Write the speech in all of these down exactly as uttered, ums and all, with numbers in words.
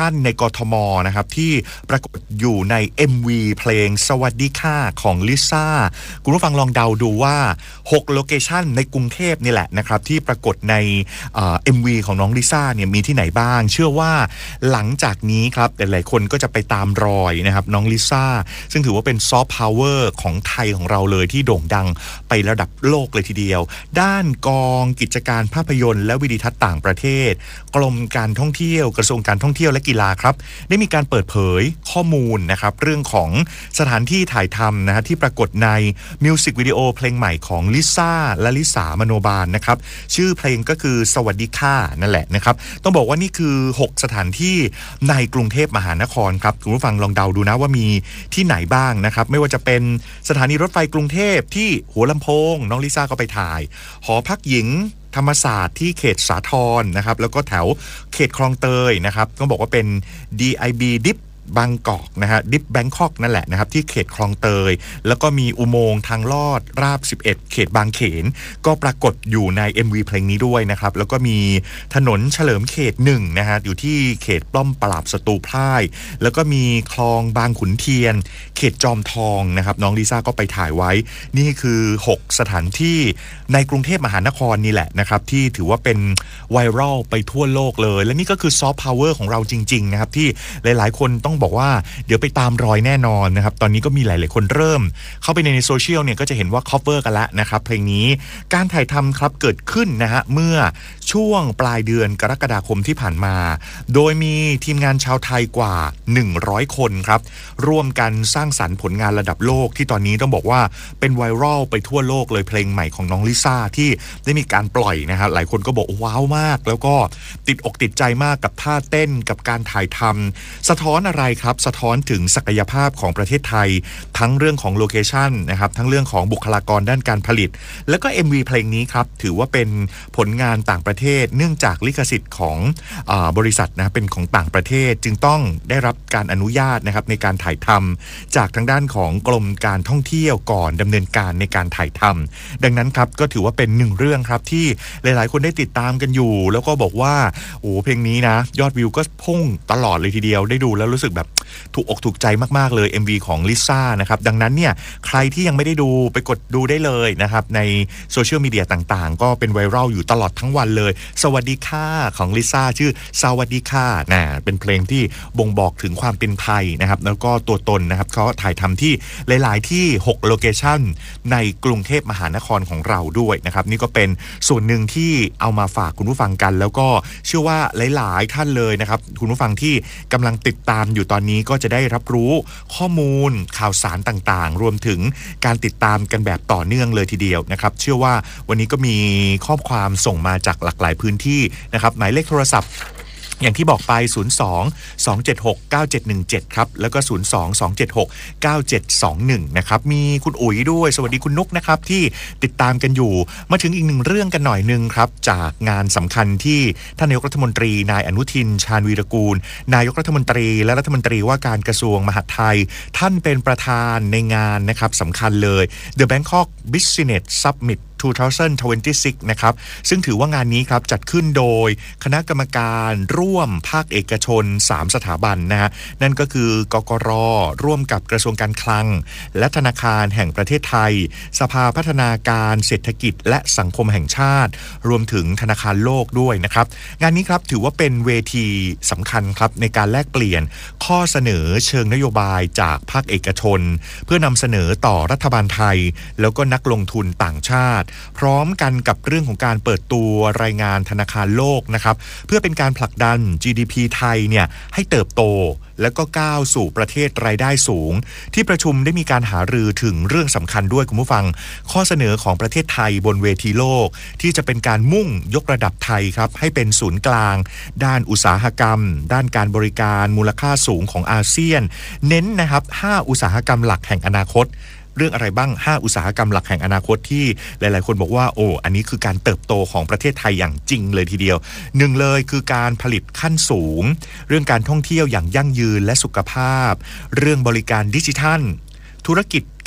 ชั่นในกทมนะครับที่ปรากฏอยู่ใน เอ็ม วี เพลงสวัสดีค่ะของลิซ่าคุณผู้ฟังลองเดาดูว่าหกโลเคชั่นในกรุงเทพนี่แหละนะครับที่ปรากฏในเอ่อ เอ็ม วี ของน้องลิซ่าเนี่ยมีที่ไหนบ้างเชื่อว่าหลังจากนี้ครับหลายๆคนก็จะไปตามรอยนะครับน้องลิซ่าซึ่งถือว่าเป็นซอฟต์พาวเวอร์ของไทยของเราเลยที่โด่งดังไประดับโลกเลยทีเดียวด้านกองกิจการภาพยนตร์และวิดีทัศน์ต่างประเทศกรมการท่องเที่ยวกระทรวงการท่องเที่ยวและกีฬาครับได้มีการเปิดเผยข้อมูลนะครับเรื่องของสถานที่ถ่ายทำนะฮะที่ปรากฏในมิวสิกวิดีโอเพลงใหม่ของลิซ่าและลิสามโนบาลนะครับชื่อเพลงก็คือสวัสดีค่ะนั่นแหละนะครับต้องบอกว่านี่คือหกสถานที่ในกรุงเทพมหานครครับคุณผู้ฟังลองเดาดูนะว่ามีที่ไหนบ้างนะครับไม่ว่าจะเป็นสถานีรถไฟกรุงเทพที่หัวลำโพงน้องลิซ่าก็ไปถ่ายหอพักหญิงธรรมศาสตร์ที่เขตสาทรนะครับแล้วก็แถวเขตคลองเตยนะครับต้องบอกว่าเป็น ดี ไอ บี ดิปบางกอกนะฮะดิปแบงคอกนั่นแหละนะครับที่เขตคลองเตยแล้วก็มีอุโมงค์ทางลอดราบสิบเอ็ดเขตบางเขนก็ปรากฏอยู่ใน เอ็ม วี เพลงนี้ด้วยนะครับแล้วก็มีถนนเฉลิมเขตหนึ่งนะฮะอยู่ที่เขตป้อมปราบศัตรูพ่ายแล้วก็มีคลองบางขุนเทียนเขตจอมทองนะครับน้องลิซ่าก็ไปถ่ายไว้นี่คือหกสถานที่ในกรุงเทพมหานครนี่แหละนะครับที่ถือว่าเป็นไวรัลไปทั่วโลกเลยและนี่ก็คือซอฟต์พาวเวอร์ของเราจริงๆนะครับที่หลายๆคนต้องบอกว่าเดี๋ยวไปตามรอยแน่นอนนะครับตอนนี้ก็มีหลายๆคนเริ่มเข้าไปในโซเชียลเนี่ยก็จะเห็นว่า cover กันแล้วนะครับเพลงนี้การถ่ายทำครับเกิดขึ้นนะฮะเมื่อช่วงปลายเดือนกรกฎาคมที่ผ่านมาโดยมีทีมงานชาวไทยกว่าหนึ่งร้อยคนครับร่วมกันสร้างสรรค์ผลงานระดับโลกที่ตอนนี้ต้องบอกว่าเป็นไวรัลไปทั่วโลกเลยเพลงใหม่ของน้องลิซ่าที่ได้มีการปล่อยนะฮะหลายคนก็บอกว้าวมากแล้วก็ติดอกติดใจมากกับท่าเต้นกับการถ่ายทำสะท้อนอะไรครับสะท้อนถึงศักยภาพของประเทศไทยทั้งเรื่องของโลเคชันนะครับทั้งเรื่องของบุคลากรด้านการผลิตแล้วก็ เอ็ม วี เพลงนี้ครับถือว่าเป็นผลงานต่างประเทศเนื่องจากลิขสิทธิ์ของอ่าบริษัทนะเป็นของต่างประเทศจึงต้องได้รับการอนุญาตนะครับในการถ่ายทำจากทางด้านของกรมการท่องเที่ยวก่อนดำเนินการในการถ่ายทำดังนั้นครับก็ถือว่าเป็นหนึ่งเรื่องครับที่หลายๆคนได้ติดตามกันอยู่แล้วก็บอกว่าโอ้เพลงนี้นะยอดวิวก็พุ่งตลอดเลยทีเดียวได้ดูแล้วรู้สึกแบบถูกอกถูกใจมากๆเลย เอ็ม วี ของลิซ่านะครับดังนั้นเนี่ยใครที่ยังไม่ได้ดูไปกดดูได้เลยนะครับในโซเชียลมีเดียต่างๆก็เป็นไวรัลอยู่ตลอดทั้งวันเลยสวัสดีค่ะของลิซ่าชื่อสวัสดีค่ะนะเป็นเพลงที่บ่งบอกถึงความเป็นไทยนะครับแล้วก็ตัวตนนะครับเขาถ่ายทำที่หลายๆที่หกโลเคชั่นในกรุงเทพมหานครของเราด้วยนะครับนี่ก็เป็นส่วนหนึ่งที่เอามาฝากคุณผู้ฟังกันแล้วก็เชื่อว่าหลายๆท่านเลยนะครับคุณผู้ฟังที่กำลังติดตามอยู่ตอนนี้ก็จะได้รับรู้ข้อมูลข่าวสารต่างๆรวมถึงการติดตามกันแบบต่อเนื่องเลยทีเดียวนะครับเชื่อว่าวันนี้ก็มีข้อความส่งมาจากหลากหลายพื้นที่นะครับหมายเลขโทรศัพท์อย่างที่บอกไปศูนย์ สอง สอง เจ็ด หก เก้า เจ็ด หนึ่ง เจ็ดครับแล้วก็ศูนย์ สอง สอง เจ็ด หก เก้า เจ็ด สอง หนึ่งนะครับมีคุณอุ๋ยด้วยสวัสดีคุณนุกนะครับที่ติดตามกันอยู่มาถึงอีกหนึ่งเรื่องกันหน่อยนึงครับจากงานสำคัญที่ท่านนายกรัฐมนตรีนายอนุทินชาญวีรกูลนายกรัฐมนตรีและรัฐมนตรีว่าการกระทรวงมหาดไทยท่านเป็นประธานในงานนะครับสำคัญเลย The Bangkok Business Summitสองพันยี่สิบหกนะครับซึ่งถือว่างานนี้ครับจัดขึ้นโดยคณะกรรมการร่วมภาคเอกชนสามสถาบันนะฮะนั่นก็คือกกร.ร่วมกับกระทรวงการคลังและธนาคารแห่งประเทศไทยสภาพัฒนาการเศรษฐกิจและสังคมแห่งชาติรวมถึงธนาคารโลกด้วยนะครับงานนี้ครับถือว่าเป็นเวทีสำคัญครับในการแลกเปลี่ยนข้อเสนอเชิงนโยบายจากภาคเอกชนเพื่อนำเสนอต่อรัฐบาลไทยแล้วก็นักลงทุนต่างชาติพร้อมกันกับเรื่องของการเปิดตัวรายงานธนาคารโลกนะครับเพื่อเป็นการผลักดัน จี ดี พี ไทยเนี่ยให้เติบโตแล้วก็ก้าวสู่ประเทศรายได้สูงที่ประชุมได้มีการหารือถึงเรื่องสำคัญด้วยคุณผู้ฟังข้อเสนอของประเทศไทยบนเวทีโลกที่จะเป็นการมุ่งยกระดับไทยครับให้เป็นศูนย์กลางด้านอุตสาหกรรมด้านการบริการมูลค่าสูงของอาเซียนเน้นนะครับห้าอุตสาหกรรมหลักแห่งอนาคตเรื่องอะไรบ้างห้าอุตสาหกรรมหลักแห่งอนาคตที่หลายๆคนบอกว่าโอ้อันนี้คือการเติบโตของประเทศไทยอย่างจริงเลยทีเดียวหนึ่งเลยคือการผลิตขั้นสูงเรื่องการท่องเที่ยวอย่างยั่งยืนและสุขภาพเรื่องบริการดิจิทัลธุรกิจเก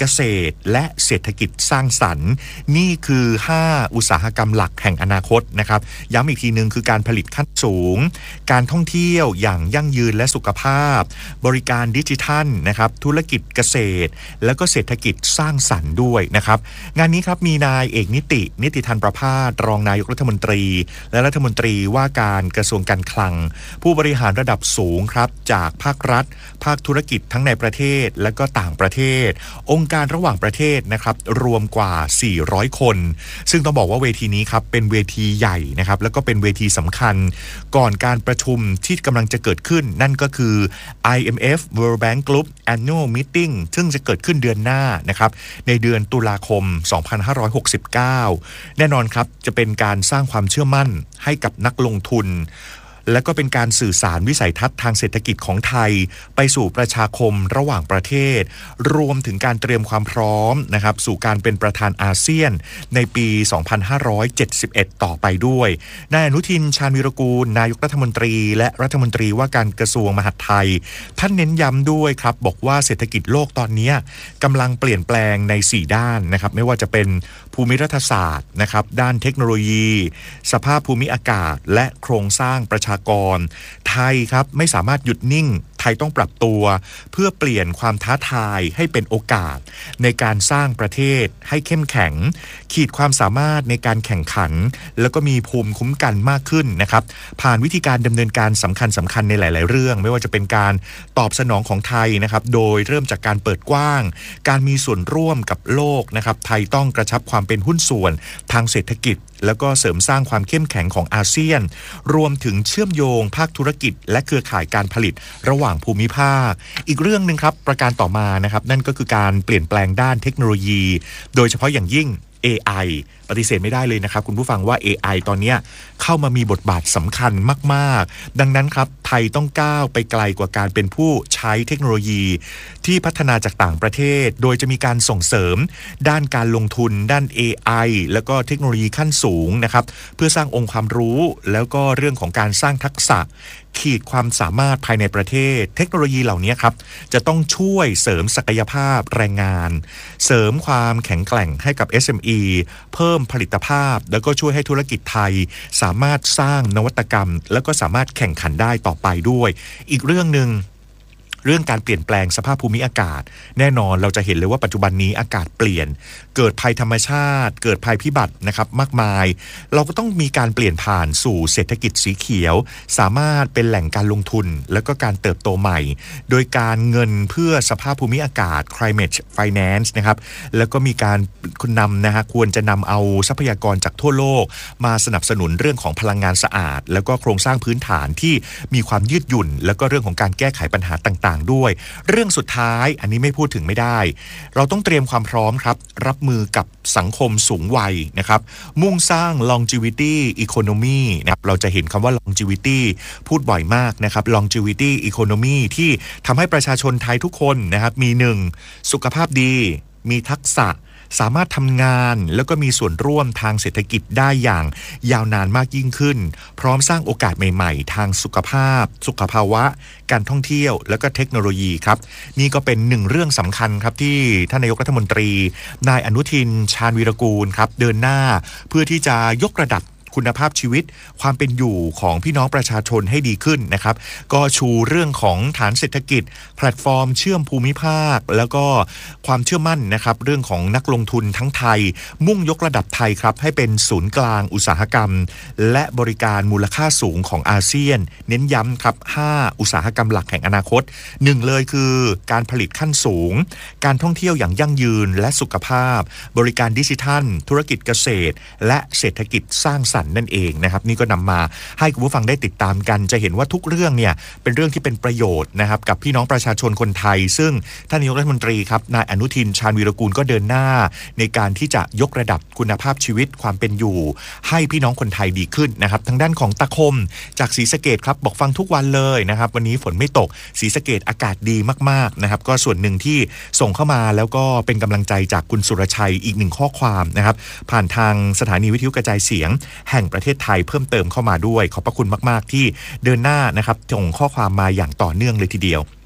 เกษตรและเศรษฐกิจสร้างสรรค์นี่คือห้าอุตสาหกรรมหลักแห่งอนาคตนะครับย้ำอีกทีนึงคือการผลิตขั้นสูงการท่องเที่ยวอย่างยั่งยืนและสุขภาพบริการดิจิทัลนะครับธุรกิจเกษตรแล้วก็เศรษฐกิจสร้างสรรค์ด้วยนะครับงานนี้ครับมีนายเอกนิตินิติธันประภาสรองนายกรัฐมนตรีและรัฐมนตรีว่าการกระทรวงการคลังผู้บริหารระดับสูงครับจากภาครัฐภาคธุรกิจทั้งในประเทศและก็ต่างประเทศองค์การระหว่างประเทศนะครับรวมกว่าสี่ร้อยคนซึ่งต้องบอกว่าเวทีนี้ครับเป็นเวทีใหญ่นะครับแล้วก็เป็นเวทีสำคัญก่อนการประชุมที่กำลังจะเกิดขึ้นนั่นก็คือ ไอ เอ็ม เอฟ World Bank Group Annual Meeting ซึ่งจะเกิดขึ้นเดือนหน้านะครับในเดือนตุลาคมสองพันห้าร้อยหกสิบเก้าแน่นอนครับจะเป็นการสร้างความเชื่อมั่นให้กับนักลงทุนและก็เป็นการสื่อสารวิสัยทัศน์ทางเศรษฐกิจของไทยไปสู่ประชาคมระหว่างประเทศรวมถึงการเตรียมความพร้อมนะครับสู่การเป็นประธานอาเซียนในปี สองพันห้าร้อยเจ็ดสิบเอ็ด ต่อไปด้วยนายอนุทินชาญวีรกูลนายกรัฐมนตรีและรัฐมนตรีว่าการกระทรวงมหาดไทยท่านเน้นย้ำด้วยครับบอกว่าเศรษฐกิจโลกตอนนี้กำลังเปลี่ยนแปลงในสี่ด้านนะครับไม่ว่าจะเป็นภูมิรัฐศาสตร์นะครับด้านเทคโนโลยีสภาพภูมิอากาศและโครงสร้างประชากรไทยครับไม่สามารถหยุดนิ่งไทยต้องปรับตัวเพื่อเปลี่ยนความท้าทายให้เป็นโอกาสในการสร้างประเทศให้เข้มแข็งขีดความสามารถในการแข่งขันแล้วก็มีภูมิคุ้มกันมากขึ้นนะครับผ่านวิธีการดำเนินการสำคัญสำคัญในหลายๆเรื่องไม่ว่าจะเป็นการตอบสนองของไทยนะครับโดยเริ่มจากการเปิดกว้างการมีส่วนร่วมกับโลกนะครับไทยต้องกระชับความเป็นหุ้นส่วนทางเศรษฐกิจแล้วก็เสริมสร้างความเข้มแข็งของอาเซียนรวมถึงเชื่อมโยงภาคธุรกิจและเครือข่ายการผลิตระหว่างภูมิภาคอีกเรื่องนึงครับประการต่อมานะครับนั่นก็คือการเปลี่ยนแปลงด้านเทคโนโลยีโดยเฉพาะอย่างยิ่ง เอ ไอ ปฏิเสธไม่ได้เลยนะครับคุณผู้ฟังว่า เอ ไอ ตอนนี้เข้ามามีบทบาทสำคัญมากๆดังนั้นครับไทยต้องก้าวไปไกลกว่าการเป็นผู้ใช้เทคโนโลยีที่พัฒนาจากต่างประเทศโดยจะมีการส่งเสริมด้านการลงทุนด้าน เอ ไอ แล้วก็เทคโนโลยีขั้นสูงนะครับเพื่อสร้างองค์ความรู้แล้วก็เรื่องของการสร้างทักษะขีดความสามารถภายในประเทศเทคโนโลยีเหล่านี้ครับจะต้องช่วยเสริมศักยภาพแรงงานเสริมความแข็งแกร่งให้กับ เอส เอ็ม อี เพิ่มผลิตภาพแล้วก็ช่วยให้ธุรกิจไทยสามารถสร้างนวัตกรรมแล้วก็สามารถแข่งขันได้ต่อไปด้วยอีกเรื่องนึงเรื่องการเปลี่ยนแปลงสภาพภูมิอากาศแน่นอนเราจะเห็นเลยว่าปัจจุบันนี้อากาศเปลี่ยนเกิดภัยธรรมชาติเกิดภัยพิบัตินะครับมากมายเราก็ต้องมีการเปลี่ยนผ่านสู่เศรษฐกิจสีเขียวสามารถเป็นแหล่งการลงทุนแล้วก็การเติบโตใหม่โดยการเงินเพื่อสภาพภูมิอากาศ climate finance นะครับแล้วก็มีการคุณนำนะฮะควรจะนำเอาทรัพยากรจากทั่วโลกมาสนับสนุนเรื่องของพลังงานสะอาดแล้วก็โครงสร้างพื้นฐานที่มีความยืดหยุ่นแล้วก็เรื่องของการแก้ไขปัญหาต่างด้วยเรื่องสุดท้ายอันนี้ไม่พูดถึงไม่ได้เราต้องเตรียมความพร้อมครับรับมือกับสังคมสูงวัยนะครับมุ่งสร้าง longevity economy นะครับเราจะเห็นคำว่า longevity พูดบ่อยมากนะครับ longevity economy ที่ทำให้ประชาชนไทยทุกคนนะครับมีหนึ่งสุขภาพดีมีทักษะสามารถทำงานแล้วก็มีส่วนร่วมทางเศรษฐกิจได้อย่างยาวนานมากยิ่งขึ้นพร้อมสร้างโอกาสใหม่ๆทางสุขภาพสุขภาวะการท่องเที่ยวแล้วก็เทคโนโลยีครับนี่ก็เป็นหนึ่งเรื่องสำคัญครับที่ท่านนายกรัฐมนตรีนายอนุทินชาญวีรกูลครับเดินหน้าเพื่อที่จะยกระดับคุณภาพชีวิตความเป็นอยู่ของพี่น้องประชาชนให้ดีขึ้นนะครับก็ชูเรื่องของฐานเศรษฐกิจแพลตฟอร์มเชื่อมภูมิภาคแล้วก็ความเชื่อมั่นนะครับเรื่องของนักลงทุนทั้งไทยมุ่งยกระดับไทยครับให้เป็นศูนย์กลางอุตสาหกรรมและบริการมูลค่าสูงของอาเซียนเน้นย้ำครับห้าอุตสาหกรรมหลักแห่งอนาคตหนึ่งเลยคือการผลิตขั้นสูงการท่องเที่ยวอย่างยั่งยืนและสุขภาพบริการดิจิทัลธุรกิจเกษตรและเศรษฐกิจสร้างสรรค์นั่นเองนะครับนี่ก็นำมาให้คุณผู้ฟังได้ติดตามกันจะเห็นว่าทุกเรื่องเนี่ยเป็นเรื่องที่เป็นประโยชน์นะครับกับพี่น้องประชาชนคนไทยซึ่งท่านนายกรัฐมนตรีครับนายอนุทินชาญวีรกูลก็เดินหน้าในการที่จะยกระดับคุณภาพชีวิตความเป็นอยู่ให้พี่น้องคนไทยดีขึ้นนะครับทางด้านของตะคมจากศรีสะเกษครับบอกฟังทุกวันเลยนะครับวันนี้ฝนไม่ตกศรีสะเกษอากาศดีมากๆนะครับก็ส่วนหนึ่งที่ส่งเข้ามาแล้วก็เป็นกำลังใจจากคุณสุรชัยอีกหนึ่งข้อความนะครับผ่านทางสถานีวิทยุกระจายเสียงแห่งประเทศไทยเพิ่มเติมเข้ามาด้วยขอบพระคุณมากๆที่เดินหน้านะครับส่งข้อความมาอย่างต่อเนื่องเลยทีเดียว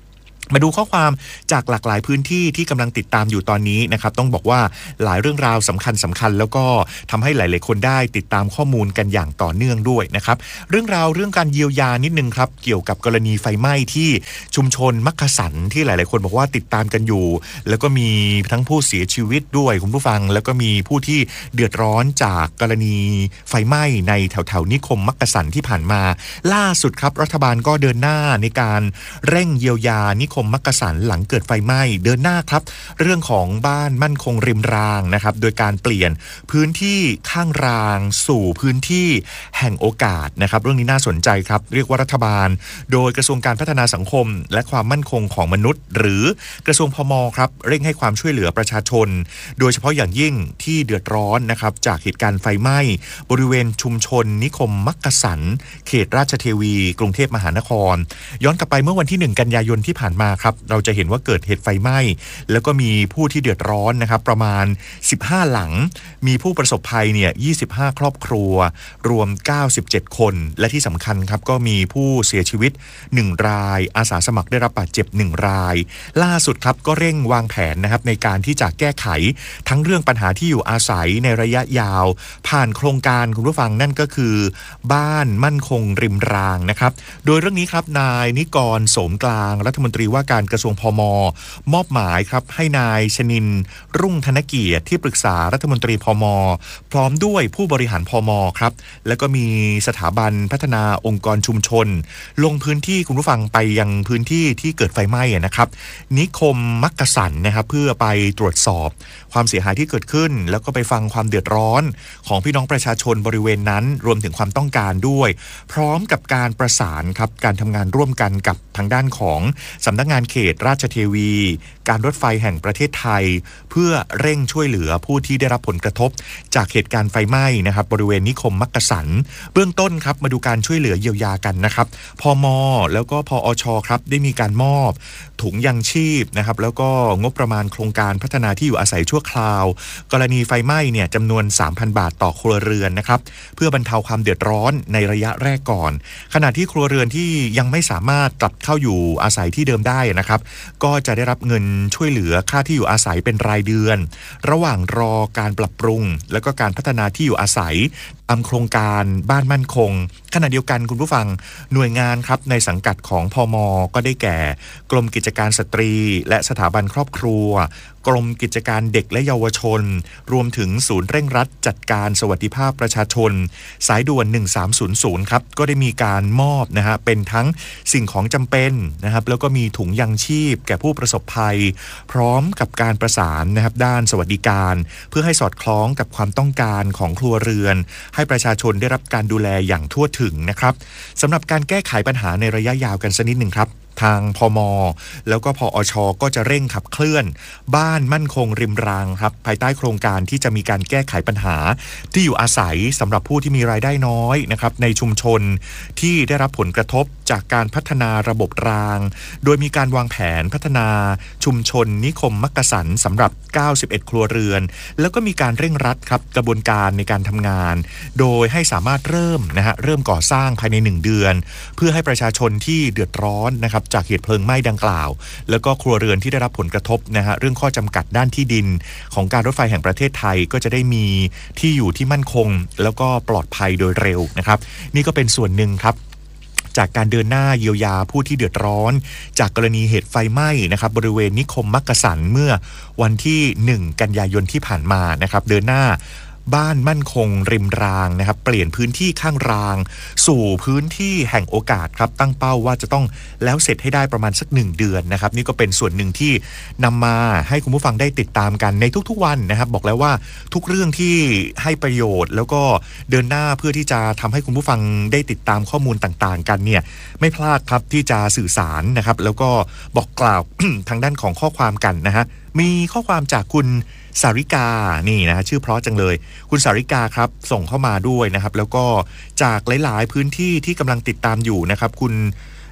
มาดูข้อความจากหลากหลายพื้นที่ที่กำลังติดตามอยู่ตอนนี้นะครับต้องบอกว่าหลายเรื่องราวสำคัญสำคัญแล้วก็ทำให้หลายๆคนได้ติดตามข้อมูลกันอย่างต่อเนื่องด้วยนะครับเรื่องราวเรื่องการเยียวยานิดนึงครับเกี่ยวกับกรณีไฟไหม้ที่ชุมชนมักกะสันที่หลายๆคนบอกว่าติดตามกันอยู่แล้วก็มีทั้งผู้เสียชีวิตด้วยคุณผู้ฟังแล้วก็มีผู้ที่เดือดร้อนจากกรณีไฟไหม้ในแถวๆนิคมมักกะสันที่ผ่านมาล่าสุดครับรัฐบาลก็เดินหน้าในการเร่งเยียวยานิคมมักกะสันหลังเกิดไฟไหม้เดินหน้าครับเรื่องของบ้านมั่นคงริมรางนะครับโดยการเปลี่ยนพื้นที่ข้างรางสู่พื้นที่แห่งโอกาสนะครับเรื่องนี้น่าสนใจครับเรียกว่ารัฐบาลโดยกระทรวงการพัฒนาสังคมและความมั่นคงของมนุษย์หรือกระทรวงพม.ครับเร่งให้ความช่วยเหลือประชาชนโดยเฉพาะอย่างยิ่งที่เดือดร้อนนะครับจากเหตุการณ์ไฟไหม้บริเวณชุมชนนิคมมักกะสันเขตราชเทวีกรุงเทพมหานครย้อนกลับไปเมื่อวันที่หนึ่งกันยายนที่ผ่านมาครับเราจะเห็นว่าเกิดเหตุไฟไหม้แล้วก็มีผู้ที่เดือดร้อนนะครับประมาณสิบห้าหลังมีผู้ประสบภัยเนี่ยยี่สิบห้าครอบครัวรวมเก้าสิบเจ็ดคนและที่สำคัญครับก็มีผู้เสียชีวิตหนึ่งรายอาสาสมัครได้รับบาดเจ็บหนึ่งรายล่าสุดครับก็เร่งวางแผนนะครับในการที่จะแก้ไขทั้งเรื่องปัญหาที่อยู่อาศัยในระยะยาวผ่านโครงการคุณผู้ฟังนั่นก็คือบ้านมั่นคงริมรางนะครับโดยเรื่องนี้ครับนายนิกรโสมกลางรัฐมนตรีว่าการกระทรวงพม.มอบหมายครับให้นายชนินทร์รุ่งธนเกียรติที่ปรึกษารัฐมนตรีพม.พร้อมด้วยผู้บริหารพม.ครับแล้วก็มีสถาบันพัฒนาองค์กรชุมชนลงพื้นที่คุณผู้ฟังไปยังพื้นที่ที่เกิดไฟไหม้นะครับนิคมมักกะสันนะครับเพื่อไปตรวจสอบความเสียหายที่เกิดขึ้นแล้วก็ไปฟังความเดือดร้อนของพี่น้องประชาชนบริเวณนั้นรวมถึงความต้องการด้วยพร้อมกับการประสานครับการทำงานร่วมกันกับทางด้านของสำนักงานเขตราชเทวีการรถไฟแห่งประเทศไทยเพื่อเร่งช่วยเหลือผู้ที่ได้รับผลกระทบจากเหตุการณ์ไฟไหม้นะครับบริเวณนิคมมักกะสันเบื้องต้นครับมาดูการช่วยเหลือเยียวยากันนะครับพม.แล้วก็พอช.ครับได้มีการมอบถุงยังชีพนะครับแล้วก็งบประมาณโครงการพัฒนาที่อยู่อาศัยชั่วคราวกรณีไฟไหม้เนี่ยจำนวน สามพัน บาทต่อครัวเรือนนะครับเพื่อบรรเทาความเดือดร้อนในระยะแรกก่อนขณะที่ครัวเรือนที่ยังไม่สามารถกลับเข้าอยู่อาศัยที่เดิมได้นะครับก็จะได้รับเงินช่วยเหลือค่าที่อยู่อาศัยเป็นรายเดือนระหว่างรอการปรับปรุงแล้วก็การพัฒนาที่อยู่อาศัยตามโครงการบ้านมั่นคงขณะเดียวกันคุณผู้ฟังหน่วยงานครับในสังกัดของพม.ก็ได้แก่กรมกิจการสตรีและสถาบันครอบครัวกรมกิจการเด็กและเยาวชนรวมถึงศูนย์เร่งรัดจัดการสวัสดิภาพประชาชนสายด่วนหนึ่งสามศูนย์ศูนย์ครับก็ได้มีการมอบนะฮะเป็นทั้งสิ่งของจำเป็นนะครับแล้วก็มีถุงยังชีพแก่ผู้ประสบภัยพร้อมกับการประสานนะครับด้านสวัสดิการเพื่อให้สอดคล้องกับความต้องการของครัวเรือนให้ประชาชนได้รับการดูแลอย่างทั่วถึงนะครับสำหรับการแก้ไขปัญหาในระยะยาวกันสักนิดหนึ่งครับทางพม.แล้วก็พอช.ก็จะเร่งขับเคลื่อนบ้านมั่นคงริมรางครับภายใต้โครงการที่จะมีการแก้ไขปัญหาที่อยู่อาศัยสำหรับผู้ที่มีรายได้น้อยนะครับในชุมชนที่ได้รับผลกระทบจากการพัฒนาระบบรางโดยมีการวางแผนพัฒนาชุมชนนิคมมักกะสันสำหรับเก้าสิบเอ็ดครัวเรือนแล้วก็มีการเร่งรัดครับกระบวนการในการทำงานโดยให้สามารถเริ่มนะฮะเริ่มก่อสร้างภายในหนึ่งเดือนเพื่อให้ประชาชนที่เดือดร้อนนะครับจากเหตุเพลิงไหม้ดังกล่าวแล้วก็ครัวเรือนที่ได้รับผลกระทบนะฮะเรื่องข้อจำกัดด้านที่ดินของการรถไฟแห่งประเทศไทยก็จะได้มีที่อยู่ที่มั่นคงแล้วก็ปลอดภัยโดยเร็วนะครับนี่ก็เป็นส่วนหนึ่งครับจากการเดินหน้าเยียวยาผู้ที่เดือดร้อนจากกรณีเหตุไฟไหม้นะครับบริเวณนิคมมักกะสันเมื่อวันที่หนึ่งกันยายนที่ผ่านมานะครับเดินหน้าบ้านมั่นคงริมรางนะครับเปลี่ยนพื้นที่ข้างรางสู่พื้นที่แห่งโอกาสครับตั้งเป้าว่าจะต้องแล้วเสร็จให้ได้ประมาณสักหนึ่งเดือนนะครับนี่ก็เป็นส่วนหนึ่งที่นำมาให้คุณผู้ฟังได้ติดตามกันในทุกๆวันนะครับบอกแล้วว่าทุกเรื่องที่ให้ประโยชน์แล้วก็เดินหน้าเพื่อที่จะทำให้คุณผู้ฟังได้ติดตามข้อมูลต่างๆกันเนี่ยไม่พลาดครับที่จะสื่อสารนะครับแล้วก็บอกกล่าว ทางด้านของข้อความกันนะฮะมีข้อความจากคุณสาริกานี่นะชื่อเพราะจังเลยคุณสาริกาครับส่งเข้ามาด้วยนะครับแล้วก็จากหลายๆพื้นที่ที่กำลังติดตามอยู่นะครับคุณ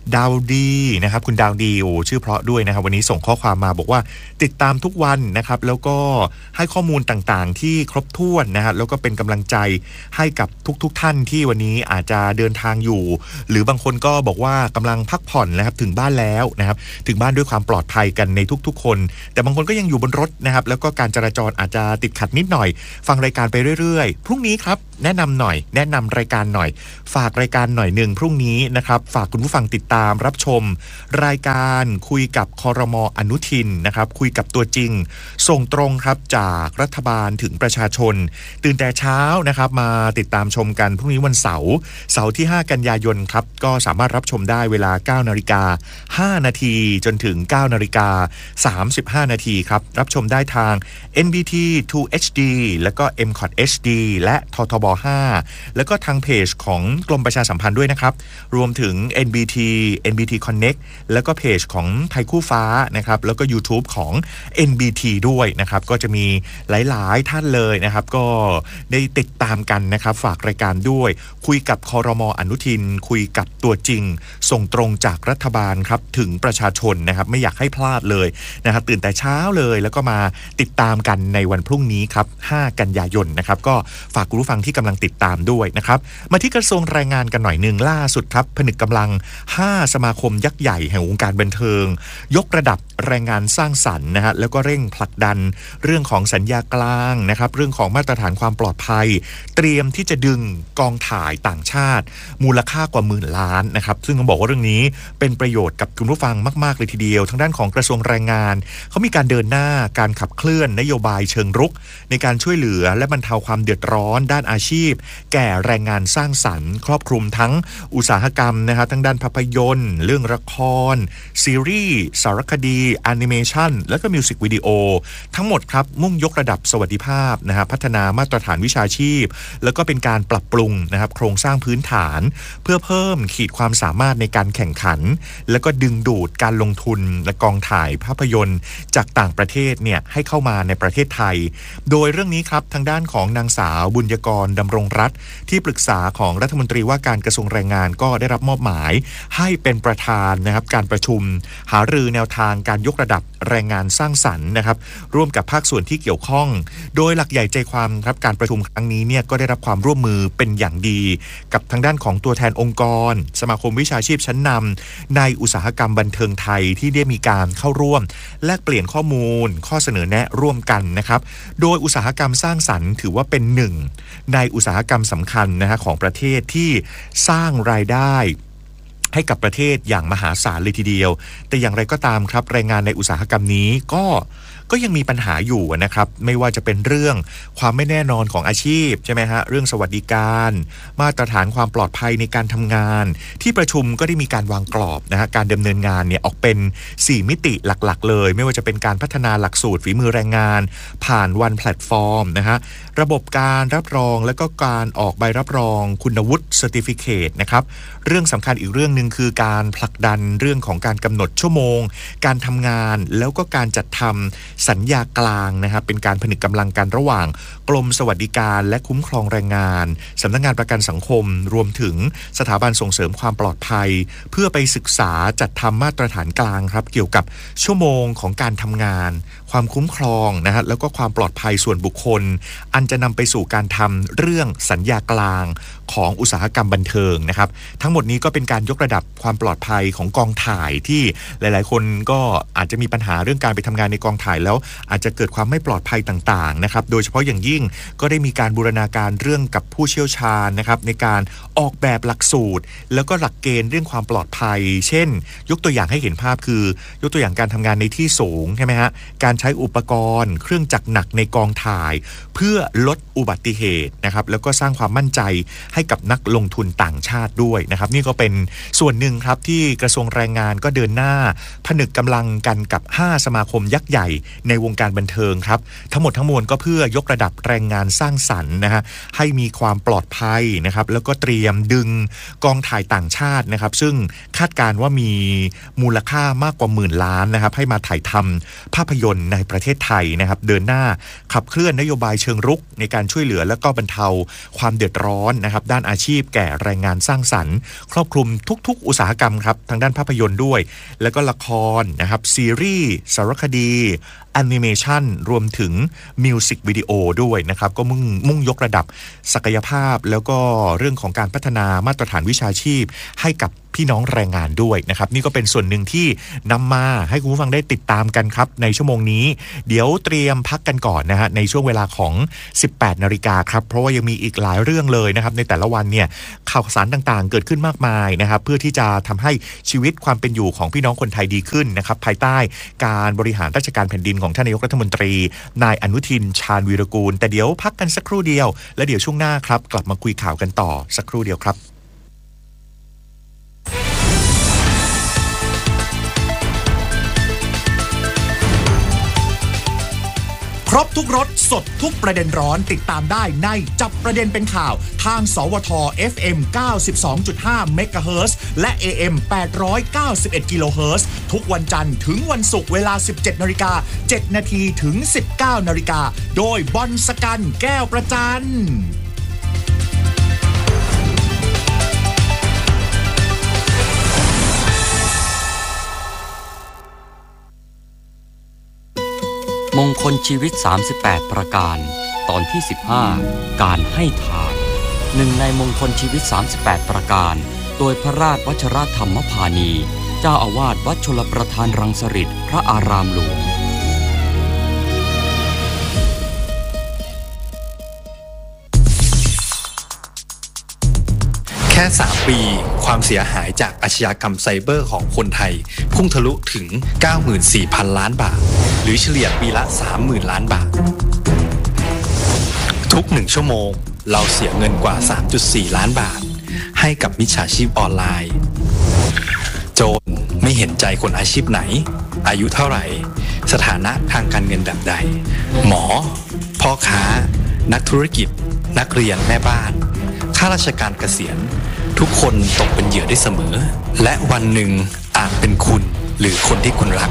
ดาวดีนะครับคุณดาวดีโอ้ชื่อเพราะด้วยนะครับวันนี้ส่งข้อความมาบอกว่าติดตามทุกวันนะครับแล้วก็ให้ข้อมูลต่างๆที่ครบถ้วนนะฮะแล้วก็เป็นกำลังใจให้กับทุกๆท่านที่วันนี้อาจจะเดินทางอยู่หรือบางคนก็บอกว่ากำลังพักผ่อนนะครับถึงบ้านแล้วนะครับถึงบ้านด้วยความปลอดภัยกันในทุกๆคนแต่บางคนก็ยังอยู่บนรถนะครับแล้วก็การจราจรอาจจะติดขัดนิดหน่อยฟังรายการไปเรื่อยๆพรุ่งนี้ครับแนะนำหน่อยแนะนำรายการหน่อยฝากรายการหน่อยหนึ่งพรุ่งนี้นะครับฝากคุณผู้ฟังติดตามรับชมรายการคุยกับครม.อนุทินนะครับคุยกับตัวจริงส่งตรงครับจากรัฐบาลถึงประชาชนตื่นแต่เช้านะครับมาติดตามชมกันพรุ่งนี้วันเสาร์เสาร์ที่ห้ากันยายนครับก็สามารถรับชมได้เวลา เก้านาฬิกาห้านาที จนถึง เก้านาฬิกาสามสิบห้านาทีครับรับชมได้ทาง เอ็น บี ที ทู เอช ดี แล้วก็ เอ็ม คอท เอช ดี และททบห้าแล้วก็ทางเพจของกรมประชาสัมพันธ์ด้วยนะครับรวมถึง เอ็น บี ที เอ็น บี ที Connect แล้วก็เพจของไทยคู่ฟ้านะครับแล้วก็ YouTube ของ เอ็น บี ที ด้วยนะครับก็จะมีหลายๆท่านเลยนะครับก็ได้ติดตามกันนะครับฝากรายการด้วยคุยกับครม.อนุทินคุยกับตัวจริงส่งตรงจากรัฐบาลครับถึงประชาชนนะครับไม่อยากให้พลาดเลยนะครับตื่นแต่เช้าเลยแล้วก็มาติดตามกันในวันพรุ่งนี้ครับห้ากันยายนนะครับก็ฝากคุณผู้ฟังที่กำลังติดตามด้วยนะครับมาที่กระทรวงแรงงานกันหน่อยหนึ่งล่าสุดครับผนึกกำลังห้าสมาคมยักษ์ใหญ่แห่งวงการบันเทิงยกระดับแรงงานสร้างสรรค์นะฮะแล้วก็เร่งผลักดันเรื่องของสัญญากลางนะครับเรื่องของมาตรฐานความปลอดภัยเตรียมที่จะดึงกองถ่ายต่างชาติมูลค่ากว่าหมื่นล้านนะครับซึ่งต้องบอกว่าเรื่องนี้เป็นประโยชน์กับคุณผู้ฟังมากๆเลยทีเดียวทางด้านของกระทรวงแรงงานเขามีการเดินหน้าการขับเคลื่อนนโยบายเชิงรุกในการช่วยเหลือและบรรเทาความเดือดร้อนด้านอาชีพแก่แรงงานสร้างสรรค์ครอบคลุมทั้งอุตสาหกรรมนะครับทั้งด้านภาพยนตร์เรื่องละครซีรีส์สารคดีแอนิเมชันและก็มิวสิกวิดีโอทั้งหมดครับมุ่งยกระดับสวัสดิภาพนะฮะพัฒนามาตรฐานวิชาชีพแล้วก็เป็นการปรับปรุงนะครับโครงสร้างพื้นฐานเพื่อเพิ่มขีดความสามารถในการแข่งขันแล้วก็ดึงดูดการลงทุนและกองถ่ายภาพยนตร์จากต่างประเทศเนี่ยให้เข้ามาในประเทศไทยโดยเรื่องนี้ครับทางด้านของนางสาวบุญยกรดำรงรัตน์ที่ปรึกษาของรัฐมนตรีว่าการกระทรวงแรงงานก็ได้รับมอบหมายให้เป็นประธานนะครับการประชุมหารือแนวทางการยกระดับแรงงานสร้างสรรค์นะครับร่วมกับภาคส่วนที่เกี่ยวข้องโดยหลักใหญ่ใจความครับการประชุมครั้งนี้เนี่ยก็ได้รับความร่วมมือเป็นอย่างดีกับทางด้านของตัวแทนองค์กรสมาคมวิชาชีพชั้นนำในอุตสาหกรรมบันเทิงไทยที่ได้มีการเข้าร่วมแลกเปลี่ยนข้อมูลข้อเสนอแนะร่วมกันนะครับโดยอุตสาหกรรมสร้างสรรค์ถือว่าเป็นหนึ่งในอุตสาหกรรมสำคัญนะฮะของประเทศที่สร้างรายได้ให้กับประเทศอย่างมหาศาลเลยทีเดียวแต่อย่างไรก็ตามครับแรงงานในอุตสาหกรรมนี้ก็ก็ยังมีปัญหาอยู่นะครับไม่ว่าจะเป็นเรื่องความไม่แน่นอนของอาชีพใช่ไหมฮะเรื่องสวัสดิการมาตรฐานความปลอดภัยในการทำงานที่ประชุมก็ได้มีการวางกรอบนะฮะการดำเนินงานเนี่ยออกเป็นสี่มิติหลักๆเลยไม่ว่าจะเป็นการพัฒนาหลักสูตรฝีมือแรงงานผ่านวันแพลตฟอร์มนะฮะระบบการรับรองและก็การออกใบรับรองคุณวุฒิเซอร์ติฟิเคตนะครับเรื่องสำคัญอีกเรื่องนึงคือการผลักดันเรื่องของการกำหนดชั่วโมงการทำงานแล้วก็การจัดทำสัญญากลางนะครับเป็นการผนึกกำลังกันระหว่างกรมสวัสดิการและคุ้มครองแรงงานสำนักงานประกันสังคมรวมถึงสถาบันส่งเสริมความปลอดภัยเพื่อไปศึกษาจัดทำมาตรฐานกลางครับเกี่ยวกับชั่วโมงของการทำงานความคุ้มครองนะฮะแล้วก็ความปลอดภัยส่วนบุคคลอันจะนำไปสู่การทำเรื่องสัญญากลางของอุตสาหกรรมบันเทิงนะครับทั้งหมดนี้ก็เป็นการยกระดับความปลอดภัยของกองถ่ายที่หลายๆคนก็อาจจะมีปัญหาเรื่องการไปทำงานในกองถ่ายแล้วอาจจะเกิดความไม่ปลอดภัยต่างๆนะครับโดยเฉพาะอย่างยิ่งก็ได้มีการบูรณาการเรื่องกับผู้เชี่ยวชาญนะครับในการออกแบบหลักสูตรแล้วก็หลักเกณฑ์เรื่องความปลอดภัยเช่นยกตัวอย่างให้เห็นภาพคือยกตัวอย่างการทำงานในที่สูงใช่ไหมฮะการใช้อุปกรณ์เครื่องจักรหนักในกองถ่ายเพื่อลดอุบัติเหตุนะครับแล้วก็สร้างความมั่นใจให้กับนักลงทุนต่างชาติด้วยนะครับนี่ก็เป็นส่วนหนึ่งครับที่กระทรวงแรงงานก็เดินหน้าผนึกกำลังกันกับห้าสมาคมยักษ์ใหญ่ในวงการบันเทิงครับทั้งหมดทั้งมวลก็เพื่อยกระดับแรงงานสร้างสรรค์นะฮะให้มีความปลอดภัยนะครับแล้วก็เตรียมดึงกองถ่ายต่างชาตินะครับซึ่งคาดการณ์ว่ามีมูลค่ามากกว่าหมื่นล้านนะครับให้มาถ่ายทำภาพยนตร์ในประเทศไทยนะครับเดินหน้าขับเคลื่อนนโยบายเชิงรุกในการช่วยเหลือและก็บรรเทาความเดือดร้อนนะครับด้านอาชีพแก่แรงงานสร้างสรรค์ครอบคลุมทุกๆกอุตสาหกรรมครับทางด้านภาพยนตร์ด้วยแล้วก็ละครนะครับซีรีส์สารคดีแอนิเมชันรวมถึงมิวสิกวิดีโอด้วยนะครับก็มุ่งมุ่งยกระดับศักยภาพแล้วก็เรื่องของการพัฒนามาตรฐานวิชาชีพให้กับพี่น้องแรงงานด้วยนะครับนี่ก็เป็นส่วนหนึ่งที่นำมาให้คุณผู้ฟังได้ติดตามกันครับในชั่วโมงนี้เดี๋ยวเตรียมพักกันก่อนนะฮะในช่วงเวลาของ สิบแปดนาฬิกาครับเพราะว่ายังมีอีกหลายเรื่องเลยนะครับในแต่ละวันเนี่ยข่าวสารต่างๆเกิดขึ้นมากมายนะครับเพื่อที่จะทำให้ชีวิตความเป็นอยู่ของพี่น้องคนไทยดีขึ้นนะครับภายใต้การบริหารราชการแผ่นดินของท่านนายกรัฐมนตรีนายอนุทินชาญวีรกูลแต่เดี๋ยวพักกันสักครู่เดียวและเดี๋ยวช่วงหน้าครับกลับมาคุยข่าวกันต่อสักครู่เดียวครับครบทุกรสสดทุกประเด็นร้อนติดตามได้ในจับประเด็นเป็นข่าวทางสวท เอฟ เอ็ม เก้าสิบสองจุดห้า เมกะเฮิรตซ์และ เอ เอ็ม แปดร้อยเก้าสิบเอ็ด กิโลเฮิรตซ์ทุกวันจันทร์ถึงวันศุกร์เวลา สิบเจ็ดนาฬิกาเจ็ดนาทีถึง สิบเก้านาฬิกาโดยบอลสกันแก้วประจันมงคลชีวิตสามสิบแปดประการตอนที่สิบห้าการให้ทานหนึ่งในมงคลชีวิตสามสิบแปดประการโดยพระราชวชรธรรมพานีเจ้าอาวาสวัดชลประทานรังสฤษฎ์พระอารามหลวงแค่สามปีความเสียหายจากอาชญากรรมไซเบอร์ของคนไทยพุ่งทะลุถึง เก้าหมื่นสี่พัน ล้านบาทหรือเฉลี่ยปีละ สามหมื่น ล้านบาททุกหนึ่งชั่วโมงเราเสียเงินกว่า สามจุดสี่ ล้านบาทให้กับมิจฉาชีพออนไลน์โจรไม่เห็นใจคนอาชีพไหนอายุเท่าไหร่สถานะทางการเงินแบบใดหมอพ่อค้านักธุรกิจนักเรียนแม่บ้านข้าราชการเกษียณทุกคนตกเป็นเหยื่อได้เสมอและวันหนึ่งอาจเป็นคุณหรือคนที่คุณรัก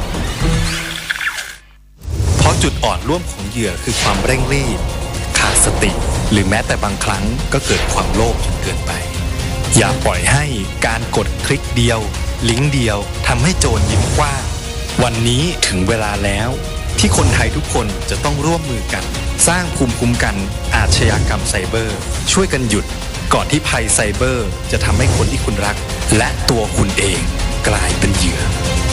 เพราะจุดอ่อนร่วมของเหยื่อคือความเร่งรีบขาดสติหรือแม้แต่บางครั้งก็เกิดความโลภจนเกินไปอย่าปล่อยให้การกดคลิกเดียวลิงก์เดียวทำให้โจรยิ้มกว้างวันนี้ถึงเวลาแล้วที่คนไทยทุกคนจะต้องร่วมมือกันสร้างภูมิคุ้มกันอาชญากรรมไซเบอร์ช่วยกันหยุดก่อนที่ภัยไซเบอร์จะทำให้คนที่คุณรักและตัวคุณเองกลายเป็นเหยื่อ